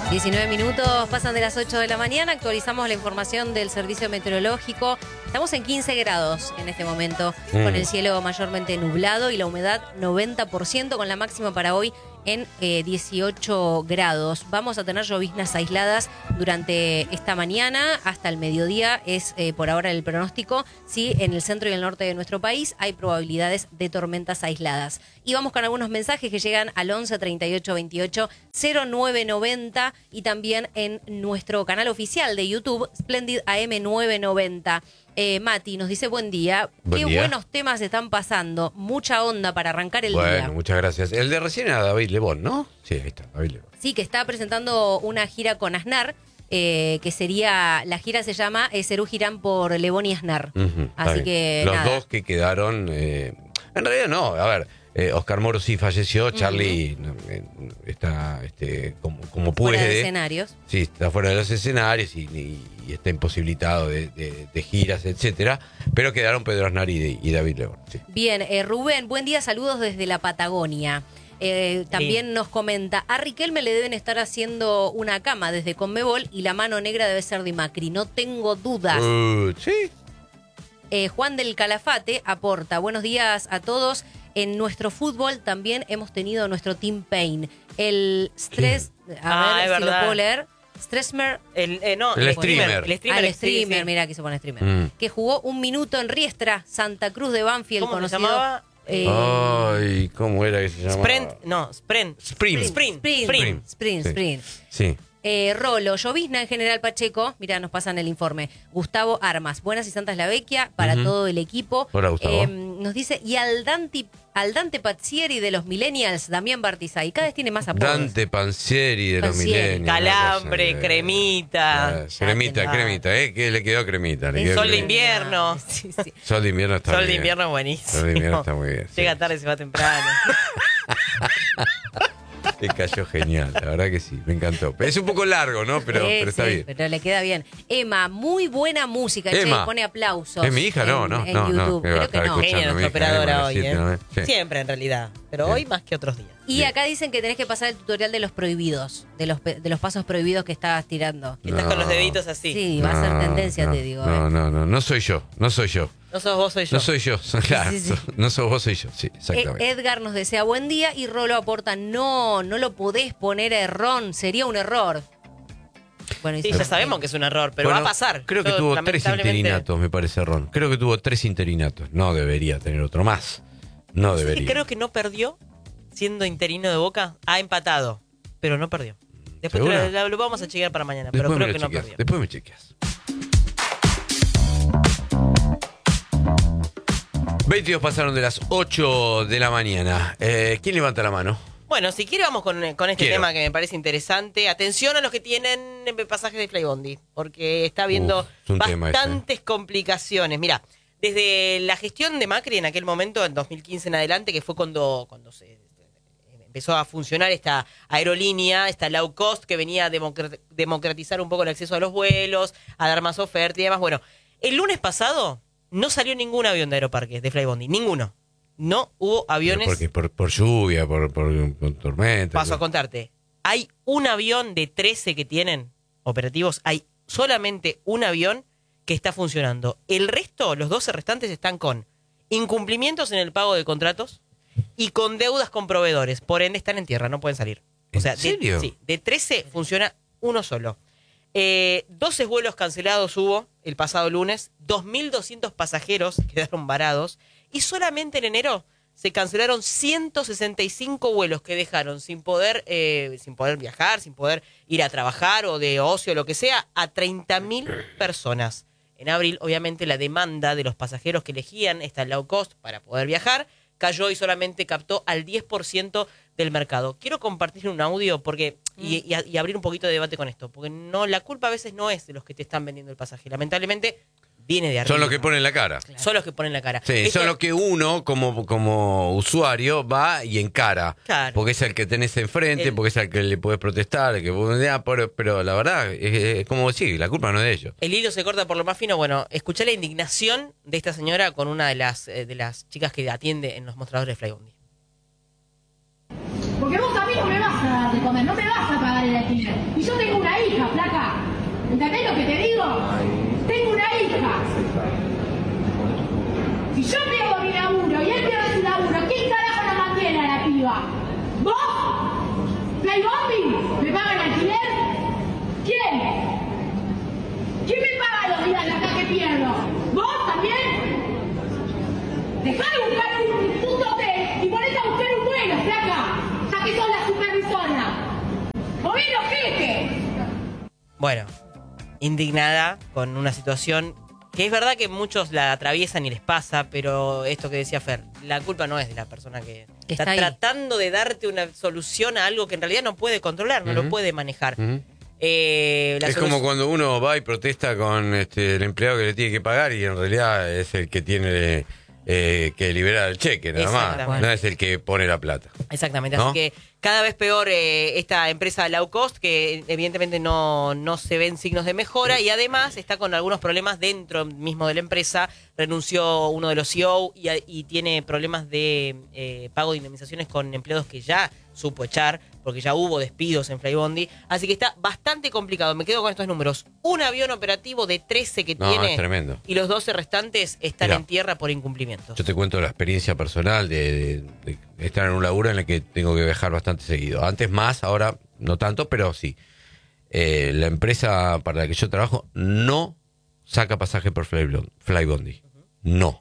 19 minutos pasan de las 8 de la mañana, actualizamos la información del servicio meteorológico. Estamos en 15 grados en este momento, con el cielo mayormente nublado y la humedad 90%, con la máxima para hoy en 18 grados. Vamos a tener lloviznas aisladas durante esta mañana hasta el mediodía, es por ahora el pronóstico. Sí, en el centro y el norte de nuestro país hay probabilidades de tormentas aisladas. Y vamos con algunos mensajes que llegan al 11 38 28 0990 y también en nuestro canal oficial de YouTube, Splendid AM 990. Mati nos dice buen día. Qué buenos temas están pasando. Mucha onda para arrancar el día. Bueno, muchas gracias. El de recién era David Lebón, ¿no? Sí, ahí está, David Lebón. Sí, que está presentando una gira con Aznar, que sería, la gira se llama Serú Girán por Lebón y Aznar. Así que los nada. dos que quedaron, en realidad no, a ver, Oscar Moro sí falleció, Charlie está como puede. Fuera de escenarios. Sí, está fuera de los escenarios y está imposibilitado de giras, etcétera. Pero quedaron Pedro Aznar y David Lebón. Sí. Bien, Rubén, buen día, saludos desde la Patagonia. También nos comenta, a Riquelme le deben estar haciendo una cama desde Conmebol y la mano negra debe ser de Macri, no tengo dudas. Sí. Juan del Calafate aporta, buenos días a todos. En nuestro fútbol también hemos tenido nuestro Team Pain. El Stress, a ver si lo puedo leer. Stressmer. El streamer. El streamer, mira, aquí se pone streamer. Que jugó un minuto en Riestra, Santa Cruz de Banfield, ¿Cómo conocido. se llamaba? Ay, ¿cómo era que se llamaba? Sprint. Sí. Rolo, llovizna en General Pacheco. Mira, nos pasan el informe. Gustavo Armas, buenas y santas la vecchia para todo el equipo. Hola, Gustavo. Nos dice, y al Dante Pazzieri de los Millennials, Damián Bartizay. Cada vez tiene más apodos. Dante Panzieri de los Panzieri. Millennials. Calambre, cremita. Cremita, que le quedó cremita. Sol de invierno. Sí. Sol de invierno está muy Sol de bien. invierno buenísimo. Sol de invierno está muy bien. Llega tarde y se va temprano. Te cayó genial, la verdad que sí, me encantó. Es un poco largo, ¿no? Pero está bien. Pero le queda bien. Emma, muy buena música. Emma. Che, pone aplausos. ¿Es mi hija? En YouTube. Creo que no. Genia nuestra operadora hoy, Sí. Siempre, en realidad. Pero hoy más que otros días. Y acá dicen que tenés que pasar el tutorial de los prohibidos, de los pasos prohibidos que estabas tirando. Estás con los deditos así. Sí, va a ser tendencia, te digo. No soy yo. No sos vos, soy yo. No soy yo, claro. Sí. No sos vos, soy yo, sí, exactamente. Edgar nos desea buen día y Rolo aporta, no lo podés poner a Errón, sería un error. Bueno, Sí, ya sabemos que es un error, pero Bueno, va a pasar. Creo que tuvo 3 interinatos, me parece, Ron. Creo que tuvo 3 interinatos. No debería tener otro más. No debería. Creo que no perdió siendo interino de Boca. Ha empatado, pero no perdió. Después lo vamos a chequear para mañana, pero creo que no perdió. Después me chequeas. 22 pasaron de las 8 de la mañana. ¿Quién levanta la mano? Bueno, si quiere vamos con este tema que me parece interesante. Atención a los que tienen pasajes de Flybondi, porque está habiendo bastantes complicaciones. Mira, desde la gestión de Macri en aquel momento, en 2015 en adelante, que fue cuando se empezó a funcionar esta aerolínea, esta low cost, que venía a democratizar un poco el acceso a los vuelos, a dar más oferta y demás. Bueno, el lunes pasado no salió ningún avión de Aeroparques, de Flybondi, ninguno. No hubo aviones. Porque por lluvia, por tormenta. Paso a contarte. Hay un avión de 13 que tienen operativos, hay solamente un avión que está funcionando. El resto, los 12 restantes, están con incumplimientos en el pago de contratos y con deudas con proveedores. Por ende, están en tierra, no pueden salir. O sea, ¿En serio? De 13 funciona uno solo. 12 vuelos cancelados hubo el pasado lunes, 2.200 pasajeros quedaron varados y solamente en enero se cancelaron 165 vuelos que dejaron sin poder viajar, sin poder ir a trabajar o de ocio, lo que sea, a 30.000 personas. En abril, obviamente, la demanda de los pasajeros que elegían esta low cost para poder viajar cayó y solamente captó al 10% del mercado. Quiero compartir un audio porque y abrir un poquito de debate con esto, porque la culpa a veces no es de los que te están vendiendo el pasaje. Lamentablemente viene de arriba. Son los que ponen la cara. Claro. Son los que ponen la cara. Sí, son los que uno, como usuario, va y encara. Claro. Porque es el que tenés enfrente, porque es el que le podés protestar, pero la verdad, es como decir, la culpa no es de ellos. El hilo se corta por lo más fino. Bueno, escuché la indignación de esta señora con una de las chicas que atiende en los mostradores de Flybondi. Porque vos a mí no me vas a dar de comer, no me vas a pagar el alquiler. Y yo tengo una hija, flaca. ¿Entendés lo que te digo? Tengo una hija. Si yo pierdo mi laburo y él pierde su laburo, ¿quién carajo la mantiene a la piba? ¿Vos? ¿Playbombing? ¿Me paga el alquiler? ¿Quién? ¿Quién me paga los días de acá que pierdo? ¿Vos también? Dejá de buscar un puto hotel y ponete a buscar un vuelo, flaca, ya que sos la supervisora. ¡Moví los jeques! Bueno, indignada con una situación que es verdad que muchos la atraviesan y les pasa, pero esto que decía Fer, la culpa no es de la persona que está ahí, tratando de darte una solución a algo que en realidad no puede controlar, no lo puede manejar. Es como cuando uno va y protesta con el empleado que le tiene que pagar y en realidad es el que tiene que liberar el cheque, nada más. Exactamente. No es el que pone la plata. Exactamente, ¿No? así que cada vez peor esta empresa low cost, que evidentemente no se ven signos de mejora y además está con algunos problemas dentro mismo de la empresa. Renunció uno de los CEO y tiene problemas de pago de indemnizaciones con empleados que ya supo echar, porque ya hubo despidos en Flybondi. Así que está bastante complicado. Me quedo con estos números. Un avión operativo de 13 que No, tiene es tremendo. y los 12 restantes están Mirá, en tierra por incumplimientos. Yo te cuento la experiencia personal de estar en un laburo en el que tengo que viajar bastante seguido. Antes más, ahora no tanto, pero sí. La empresa para la que yo trabajo no saca pasaje por Flybondi. No.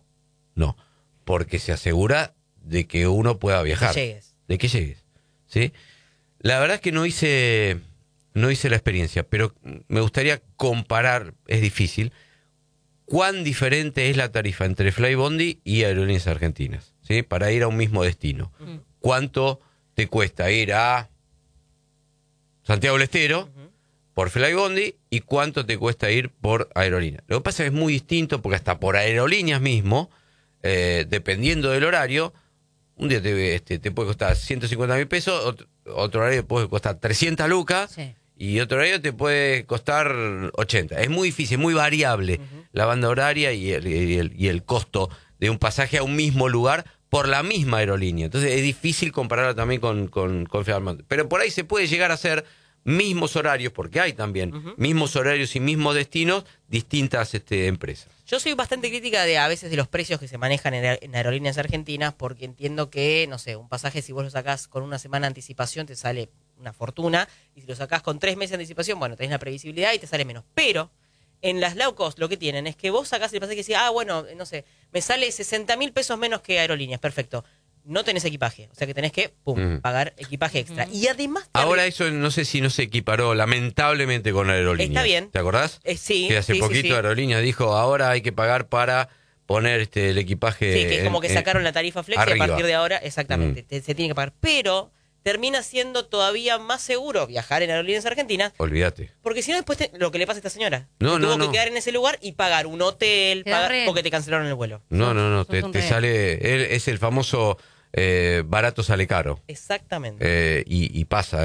Porque se asegura de que uno pueda viajar. De que llegues. ¿Sí? La verdad es que no hice la experiencia, pero me gustaría comparar, es difícil, cuán diferente es la tarifa entre Flybondi y Aerolíneas Argentinas, ¿sí? Para ir a un mismo destino. ¿Cuánto te cuesta ir a Santiago del Estero por Flybondi y cuánto te cuesta ir por Aerolíneas? Lo que pasa es que es muy distinto porque hasta por Aerolíneas mismo, dependiendo del horario, un día te puede costar 150.000 pesos, otro horario te puede costar 300 lucas. Sí. Y otro horario te puede costar 80. Es muy difícil, muy variable la banda horaria y el costo de un pasaje a un mismo lugar por la misma aerolínea. Entonces es difícil compararla también con Flybondi. Pero por ahí se puede llegar a hacer mismos horarios, porque hay también mismos horarios y mismos destinos, distintas empresas. Yo soy bastante crítica a veces de los precios que se manejan en aerolíneas argentinas, porque entiendo que, no sé, un pasaje si vos lo sacás con una semana de anticipación te sale una fortuna, y si lo sacás con 3 meses de anticipación, bueno, tenés la previsibilidad y te sale menos. Pero en las low cost lo que tienen es que vos sacás el pasaje y decís, bueno, no sé, me sale 60.000 pesos menos que aerolíneas, perfecto. No tenés equipaje, o sea que tenés que pagar equipaje extra. Y además... Ahora eso no sé si no se equiparó lamentablemente con Aerolíneas. Está bien. ¿Te acordás? Sí. Que hace poquito Aerolíneas dijo, ahora hay que pagar para poner el equipaje. Sí, que es como que sacaron la tarifa flex y a partir de ahora, exactamente, se tiene que pagar. Pero termina siendo todavía más seguro viajar en Aerolíneas Argentinas. Olvídate. Porque si no, después lo que le pasa a esta señora. No, tuvo que quedar en ese lugar y pagar un hotel porque te cancelaron el vuelo. No, te sale... Es el famoso... barato sale caro. Exactamente. Y pasa,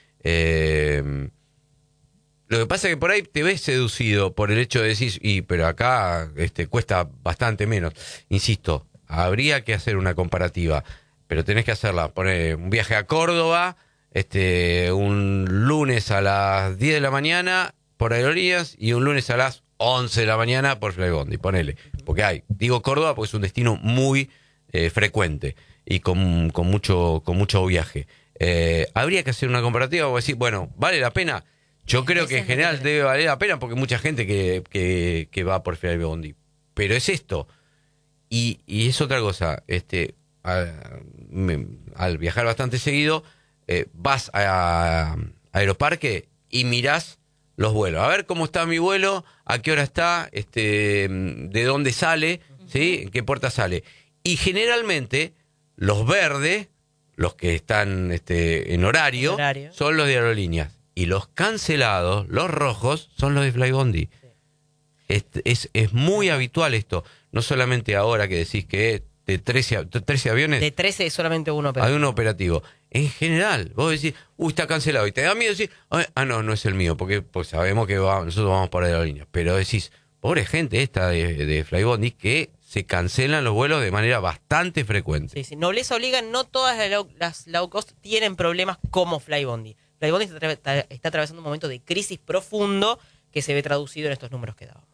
lo que pasa es que por ahí te ves seducido por el hecho de decir, pero acá cuesta bastante menos. Insisto, habría que hacer una comparativa, pero tenés que hacerla. Poner un viaje a Córdoba, un lunes a las 10 de la mañana por Aerolíneas y un lunes a las 11 de la mañana por Flybondi, ponele. Porque digo Córdoba porque es un destino muy frecuente y con mucho viaje. Habría que hacer una comparativa o decir, bueno, ¿vale la pena? Yo creo que en general debe valer la pena porque hay mucha gente que va por Flybondi. Pero es esto. Y es otra cosa. Al viajar bastante seguido, vas a Aeroparque y mirás los vuelos. A ver cómo está mi vuelo, a qué hora está, de dónde sale, ¿sí? ¿En qué puerta sale? Y generalmente los verdes, los que están en horario, son los de Aerolíneas. Y los cancelados, los rojos, son los de Flybondi. Sí. Es muy habitual esto. No solamente ahora que decís que de 13 aviones... De 13 es solamente uno operativo. Hay un operativo. En general, vos decís, está cancelado. Y te da miedo decir, no es el mío, porque pues sabemos que nosotros vamos por Aerolíneas. Pero decís, pobre gente esta de Flybondi que se cancelan los vuelos de manera bastante frecuente. Sí. Nobleza obliga, no todas las low cost tienen problemas como Flybondi. Flybondi está atravesando un momento de crisis profundo que se ve traducido en estos números que daba.